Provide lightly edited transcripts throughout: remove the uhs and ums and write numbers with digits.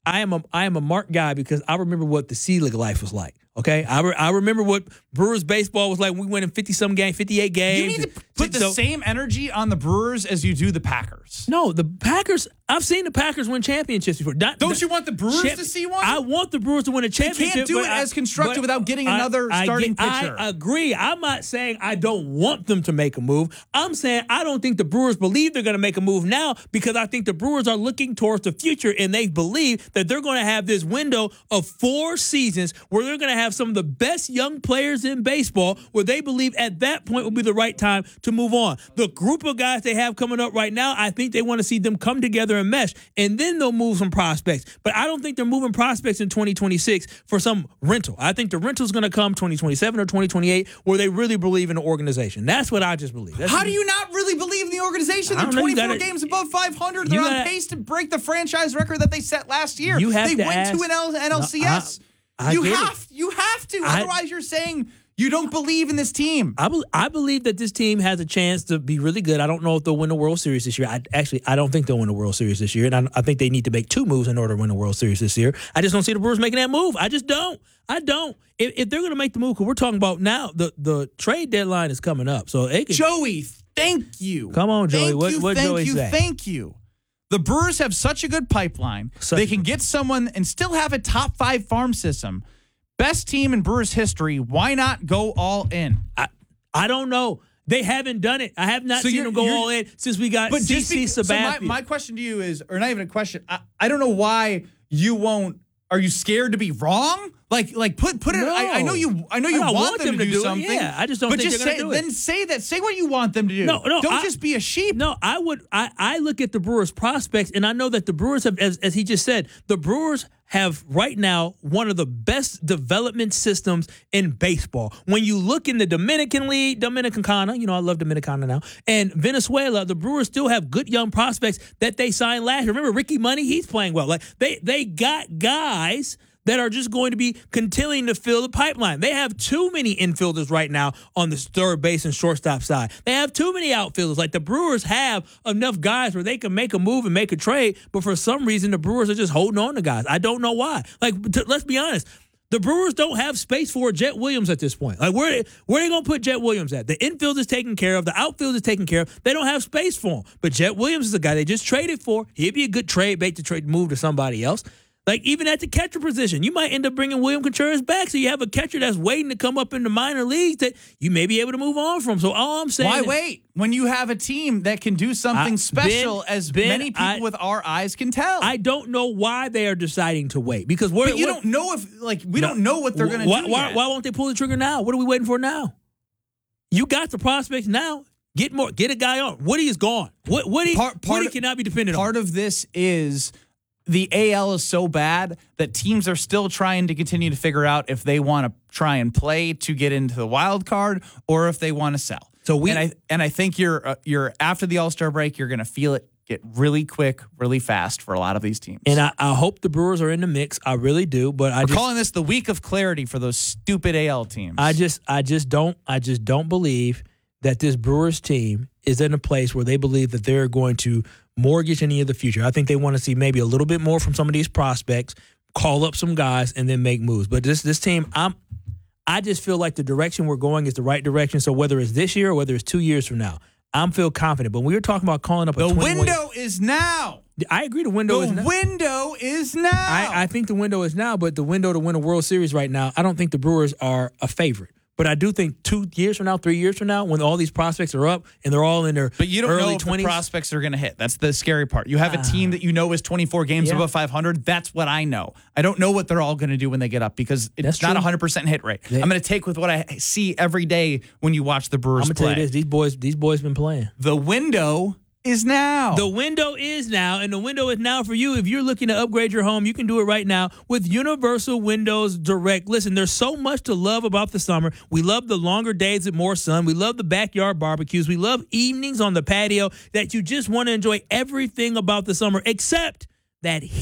I am a Mark guy because I remember what the Sea League life was like. Okay, I remember what Brewers baseball was like when we went in 50-some games, 58 games. You need to put the same energy on the Brewers as you do the Packers. No, the Packers. I've seen the Packers win championships before. Don't you want the Brewers to see one? I want the Brewers to win a championship. You can't do it as constructive without getting another starting pitcher. I agree. I'm not saying I don't want them to make a move. I'm saying I don't think the Brewers believe they're going to make a move now because I think the Brewers are looking towards the future and they believe that they're going to have this window of 4 seasons where they're going to have some of the best young players in baseball where they believe at that point will be the right time to move on. The group of guys they have coming up right now, I think they want to see them come together and mesh, and then they'll move some prospects. But I don't think they're moving prospects in 2026 for some rental. I think the rental's going to come 2027 or 2028 where they really believe in the organization. That's what I just believe. How do you not really believe in the organization? They're 24 games above 500. They're on pace to break the franchise record that they set last year. They went to an NLCS. You have to. Otherwise, you're saying you don't believe in this team. I believe that this team has a chance to be really good. I don't know if they'll win the World Series this year. I don't think they'll win the World Series this year. And I think they need to make 2 moves in order to win the World Series this year. I just don't see the Brewers making that move. I just don't. I don't. If they're going to make the move, because we're talking about now, the trade deadline is coming up. So Joey, thank you. Come on, Joey. What Joey say? Thank you. The Brewers have such a good pipeline. They can get someone and still have a top 5 farm system. Best team in Brewers history. Why not go all in? I don't know. They haven't done it. I have not seen them go all in since we got CC Sabathia. So my question to you is, or not even a question, I don't know why you won't. Are you scared to be wrong? Like put it. No. I know you want them to do something. Yeah, I just don't think they're going to do it. Then say that. Say what you want them to do. No, don't just be a sheep. No, I would. I look at the Brewers prospects, and I know that the Brewers have, as he just said, the Brewers have right now one of the best development systems in baseball. When you look in the Dominican League, Dominicana, I love Dominicana now, and Venezuela, the Brewers still have good young prospects that they signed last year. Remember Ricky Money? He's playing well. Like they got guys that are just going to be continuing to fill the pipeline. They have too many infielders right now on the third base and shortstop side. They have too many outfielders. Like the Brewers have enough guys where they can make a move and make a trade, but for some reason the Brewers are just holding on to guys. I don't know why. Let's be honest. The Brewers don't have space for Jet Williams at this point. Like, where are they going to put Jet Williams at? The infield is taken care of. The outfield is taken care of. They don't have space for him. But Jet Williams is a guy they just traded for. He'd be a good trade bait to move to somebody else. Like, even at the catcher position, you might end up bringing William Contreras back, so you have a catcher that's waiting to come up in the minor leagues that you may be able to move on from. So all I'm saying Why wait when you have a team that can do something special, as many people with our eyes can tell? I don't know why they are deciding to wait, because you don't know we don't know what they're going to do yet. Why won't they pull the trigger now? What are we waiting for now? You got the prospects now. Get a guy on. Woody is gone. Woody cannot be dependent on. Part of this is the AL is so bad that teams are still trying to continue to figure out if they want to try and play to get into the wild card or if they want to sell. I think you're after the All-Star break, you're going to feel it get really quick, really fast for a lot of these teams. And I hope the Brewers are in the mix. I really do. But we're calling this the week of clarity for those stupid AL teams. I just don't believe that this Brewers team is in a place where they believe that they're going to mortgage any of the future. I think they want to see maybe a little bit more from some of these prospects, call up some guys, and then make moves. But this team, I just feel like the direction we're going is the right direction. So whether it's this year or whether it's 2 years from now, I'm feel confident. But when we were talking about calling up the window is now. I agree. The window is now. The window is now. I think the window is now, but the window to win a World Series right now, I don't think the Brewers are a favorite. But I do think 2 years from now, 3 years from now, when all these prospects are up and they're all in their early 20s. But you don't know if the prospects are going to hit. That's the scary part. You have a team that you know is 24 games above 500. That's what I know. I don't know what they're all going to do when they get up because it's not 100% hit rate. I'm going to take with what I see every day when you watch the Brewers play. I'm going to tell you this. These boys been playing. The window is now. The window is now, and the window is now for you. If you're looking to upgrade your home, you can do it right now with Universal Windows Direct. Listen, there's so much to love about the summer. We love the longer days with more sun. We love the backyard barbecues. We love evenings on the patio that you just want to enjoy everything about the summer except that heat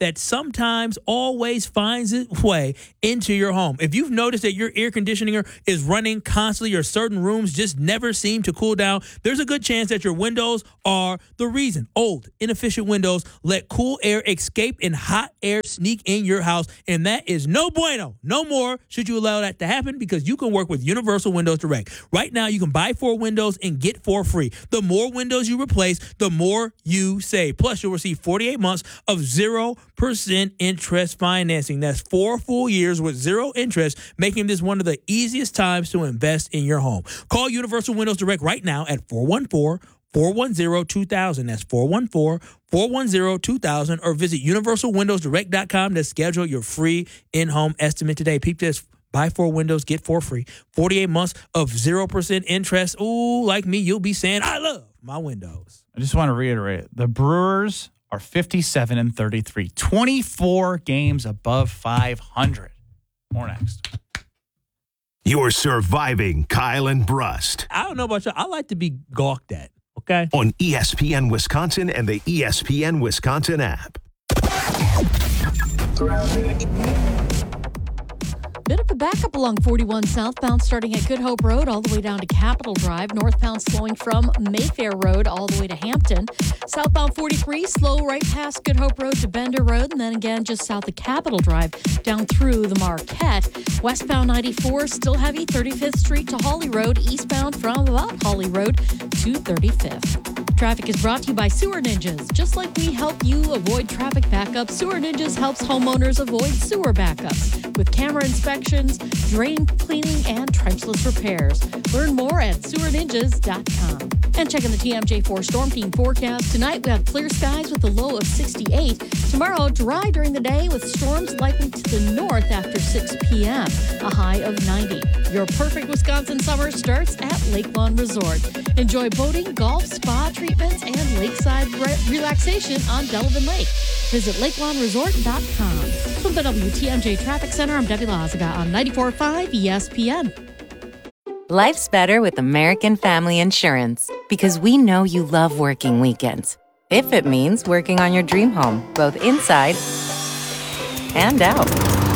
that sometimes always finds its way into your home. If you've noticed that your air conditioner is running constantly or certain rooms just never seem to cool down, there's a good chance that your windows are the reason. Old, inefficient windows let cool air escape and hot air sneak in your house, and that is no bueno. No more should you allow that to happen, because you can work with Universal Windows Direct. Right now, you can buy 4 windows and get 4 free. The more windows you replace, the more you save. Plus, you'll receive 48 months of 0% interest financing. That's 4 full years with 0 interest, making this one of the easiest times to invest in your home. Call Universal Windows Direct right now at 414-410-2000. That's 414-410-2000, or visit universalwindowsdirect.com to schedule your free in-home estimate today. Peep this. Buy 4 windows, get 4 free. 48 months of 0% interest. Ooh, like me, you'll be saying, I love my windows. I just want to reiterate, the Brewers are 57-33, 24 games above 500. More next. You're surviving Kyle and Brust. I don't know about you. I like to be gawked at, okay? On ESPN Wisconsin and the ESPN Wisconsin app. Bit of a backup along 41 southbound starting at Good Hope Road all the way down to Capitol Drive. Northbound slowing from Mayfair Road all the way to Hampton. Southbound 43 slow right past Good Hope Road to Bender Road, and then again just south of Capitol Drive down through the Marquette. Westbound 94 still heavy 35th Street to Hawley Road. Eastbound from about Hawley Road to 35th. Traffic is brought to you by Sewer Ninjas. Just like we help you avoid traffic backups, Sewer Ninjas helps homeowners avoid sewer backups with camera inspections, drain cleaning, and trenchless repairs. Learn more at sewerninjas.com. And checking the TMJ4 Storm Team forecast. Tonight we have clear skies with a low of 68. Tomorrow, dry during the day with storms likely to the north after 6 p.m., a high of 90. Your perfect Wisconsin summer starts at Lake Lawn Resort. Enjoy boating, golf, spa treatments, and lakeside relaxation on Delavan Lake. Visit lakelawnresort.com. From the WTMJ Traffic Center, I'm Debbie Lazaga on 94.5 ESPN. Life's better with American Family Insurance, because we know you love working weekends. If it means working on your dream home, both inside and out.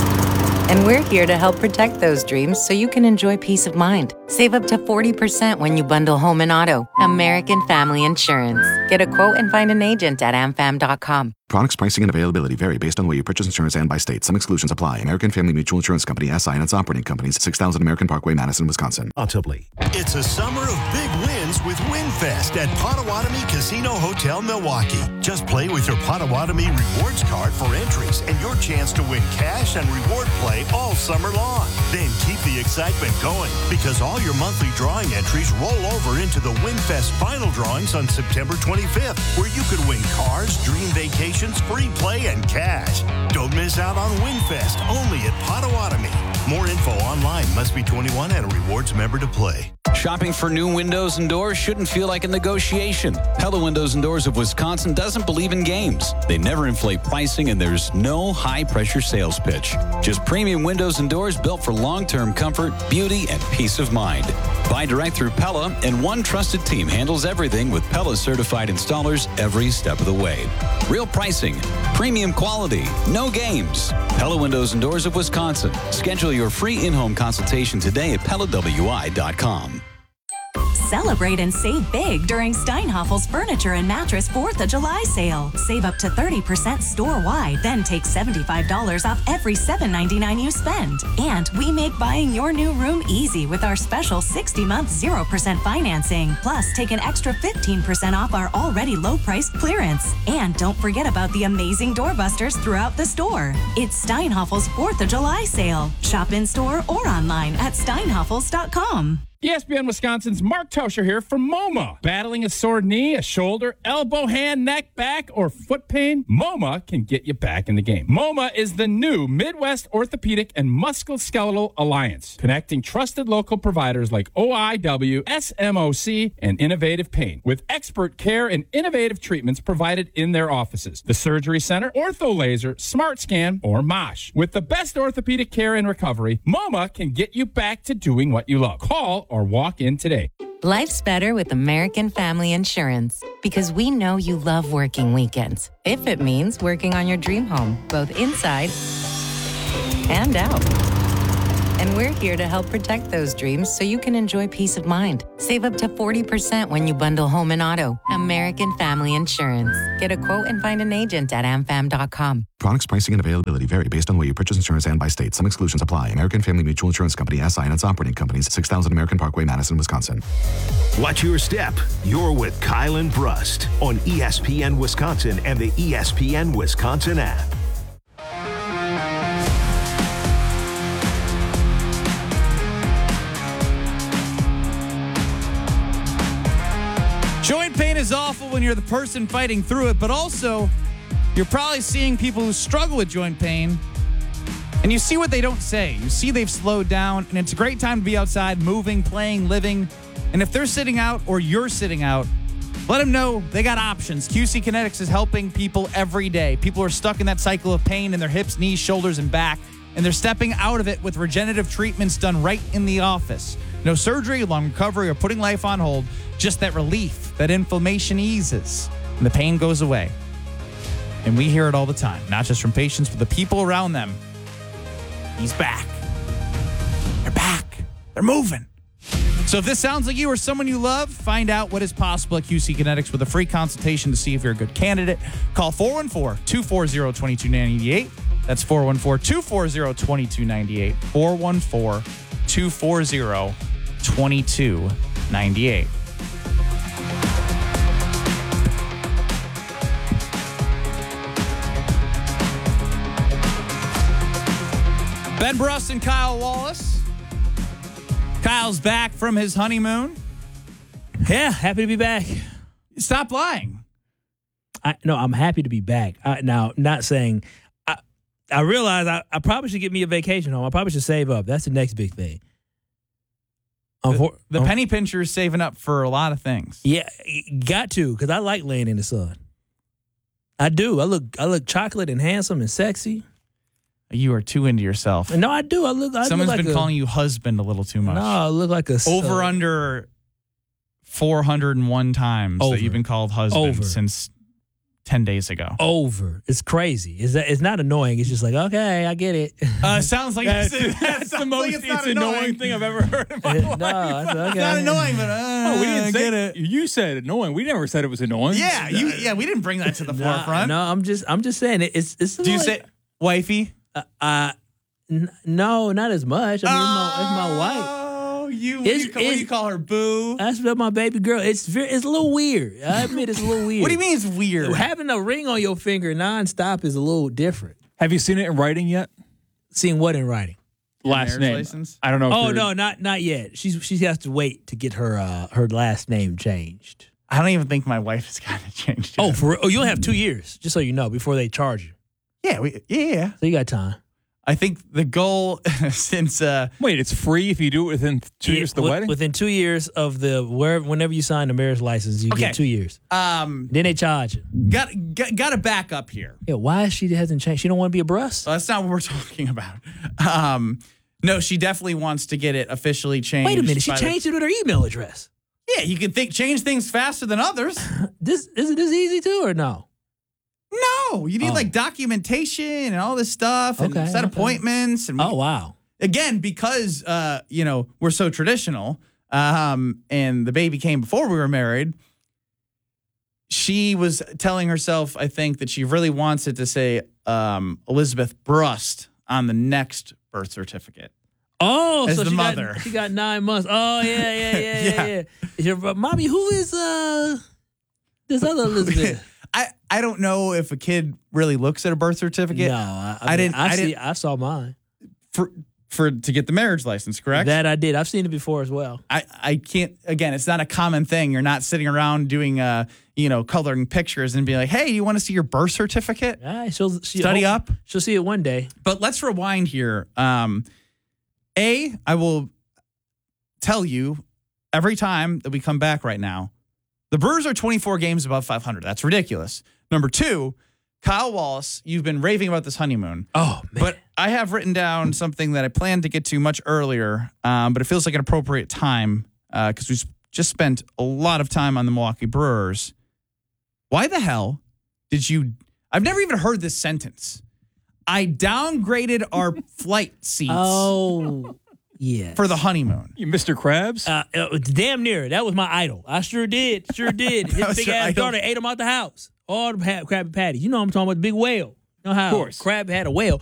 And we're here to help protect those dreams so you can enjoy peace of mind. Save up to 40% when you bundle home and auto. American Family Insurance. Get a quote and find an agent at amfam.com. Products, pricing, and availability vary based on where you purchase insurance and by state. Some exclusions apply. American Family Mutual Insurance Company, SI, and its operating companies, 6000 American Parkway, Madison, Wisconsin. It's a summer of big wins with WinFest at Potawatomi Casino Hotel, Milwaukee. Just play with your Potawatomi Rewards card for entries and your chance to win cash and reward play all summer long. Then keep the excitement going, because all your monthly drawing entries roll over into the WinFest final drawings on September 25th, where you could win cars, dream vacations, free play, and cash. Don't miss out on WinFest, only at Potawatomi. More info online. Must be 21 and a rewards member to play. Shopping for new windows and doors shouldn't feel like a negotiation. Pella Windows and Doors of Wisconsin doesn't believe in games. They never inflate pricing, and there's no high-pressure sales pitch. Just premium windows and doors built for long-term comfort, beauty, and peace of mind. Buy direct through Pella, and one trusted team handles everything with Pella-certified installers every step of the way. Real pricing, premium quality, no games. Pella Windows and Doors of Wisconsin. Schedule your free in-home consultation today at PellaWI.com. Celebrate and save big during Steinhaffel's Furniture and Mattress 4th of July sale. Save up to 30% store-wide, then take $75 off every $7.99 you spend. And we make buying your new room easy with our special 60-month 0% financing. Plus, take an extra 15% off our already low-priced clearance. And don't forget about the amazing doorbusters throughout the store. It's Steinhaffel's 4th of July sale. Shop in-store or online at steinhaffels.com. ESPN Wisconsin's Mark Toscher here for MoMA. Battling a sore knee, a shoulder, elbow, hand, neck, back, or foot pain? MoMA can get you back in the game. MoMA is the new Midwest Orthopedic and Musculoskeletal Alliance, connecting trusted local providers like OIW, SMOC, and Innovative Pain, with expert care and innovative treatments provided in their offices. The Surgery Center, Ortho Laser, Smart Scan, or MOSH. With the best orthopedic care and recovery, MoMA can get you back to doing what you love. Call or walk in today. Life's better with American Family Insurance because we know you love working weekends. If it means working on your dream home, both inside and out. And we're here to help protect those dreams so you can enjoy peace of mind. Save up to 40% when you bundle home and auto. American Family Insurance. Get a quote and find an agent at amfam.com. Products, pricing, and availability vary based on where you purchase insurance and by state. Some exclusions apply. American Family Mutual Insurance Company, SI, and its operating companies, 6000 American Parkway, Madison, Wisconsin. Watch your step. You're with Kyle and Brust on ESPN Wisconsin and the ESPN Wisconsin app. Joint pain is awful when you're the person fighting through it, but also you're probably seeing people who struggle with joint pain, and you see what they don't say. You see they've slowed down, and it's a great time to be outside, moving, playing, living. And if they're sitting out or you're sitting out, let them know they got options. QC Kinetics is helping people every day. People are stuck in that cycle of pain in their hips, knees, shoulders, and back, and they're stepping out of it with regenerative treatments done right in the office. No surgery, long recovery, or putting life on hold. Just that relief, that inflammation eases, and the pain goes away. And we hear it all the time, not just from patients, but the people around them. He's back. They're back. They're moving. So if this sounds like you or someone you love, find out what is possible at QC Kinetics with a free consultation to see if you're a good candidate. Call 414-240-2298. That's 414-240-2298. 414-240-2298. Ben Brust and Kyle Wallace. Kyle's back from his honeymoon. Yeah, happy to be back. Stop lying. No, I'm happy to be back. Now, not saying... I realize I probably should get me a vacation home. I probably should save up. That's the next big thing. The penny pincher is saving up for a lot of things. Yeah, got to, because I like laying in the sun. I do. I look chocolate and handsome and sexy. You are too into yourself. No, I do. Someone's look been calling you husband a little too much. No, I look like a... Over under 401 times that you've been called husband since 10 days ago. Over. It's crazy. It's not annoying. It's just like, okay, I get it. Sounds like that's the most annoying thing I've ever heard in my life. No, it's okay. It's not annoying, but we didn't say it. You said annoying. We never said it was annoying. Yeah, we didn't bring that to the forefront. No, I'm just saying it's. Do you say wifey? No, not as much. I mean, it's my wife. What do you call her, boo? That's my baby girl. It's a little weird. I admit it's a little weird. What do you mean it's weird? Having a ring on your finger nonstop is a little different. Have you seen it in writing yet? Seen what in writing? Last name. License? I don't know. Oh no, not yet. She has to wait to get her last name changed. I don't even think my wife has gotten it changed yet. Oh, for real? Oh, you only have 2 years, just so you know, before they charge you. Yeah. So you got time. I think the goal since wait, it's free if you do it within 2 years of the wedding? Within 2 years of whenever you sign the marriage license, you get 2 years. Then they charge you. Got to back up here. Yeah, why she hasn't changed? She don't want to be a Brust? Well, that's not what we're talking about. No, she definitely wants to get it officially changed. Wait a minute, she changed it with her email address. Yeah, you can change things faster than others. Is it this easy too, or no? No, you need like documentation and all this stuff and set appointments. And wow. Again, because we're so traditional, and the baby came before we were married. She was telling herself, I think, that she really wants it to say Elizabeth Brust on the next birth certificate. Oh, as so the mother. She got 9 months. Oh, yeah. Mommy, who is this other Elizabeth? I don't know if a kid really looks at a birth certificate. No, I saw mine to get the marriage license. Correct? That I did. I've seen it before as well. I can't. Again, it's not a common thing. You're not sitting around doing coloring pictures and being like, hey, you want to see your birth certificate? She'll study up. She'll see it one day. But let's rewind here. I will tell you every time that we come back right now, the Brewers are 24 games above 500. That's ridiculous. Number 2, Kyle Wallace, you've been raving about this honeymoon. Oh, man. But I have written down something that I planned to get to much earlier, but it feels like an appropriate time because we just spent a lot of time on the Milwaukee Brewers. Why the hell did you... I've never even heard this sentence. I downgraded our flight seats. Oh, yeah. For the honeymoon. You Mr. Krabs? Damn near. That was my idol. I sure did. Sure did. His big ass daughter ate him out the house. All the Krabby Patties. You know I'm talking about, the big whale. You know how of course. Crab had a whale.